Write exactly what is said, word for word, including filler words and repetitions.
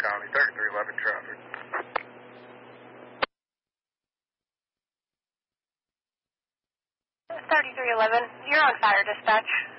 County, thirty-three eleven traffic. thirty-three eleven, you're on fire, dispatch.